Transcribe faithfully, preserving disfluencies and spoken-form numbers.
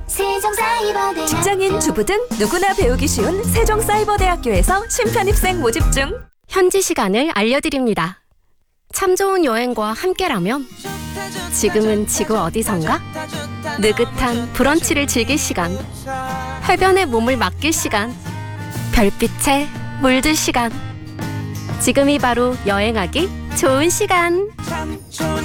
세종사이버대학 직장인, 주부 등 누구나 배우기 쉬운 세종사이버대학교에서 신편입생 모집 중. 현지 시간을 알려드립니다. 참 좋은 여행과 함께라면 지금은 지구 어디선가? 느긋한 브런치를 즐길 시간, 해변에 몸을 맡길 시간, 별빛에 물들 시간. 지금이 바로 여행하기 좋은 시간. 참 좋은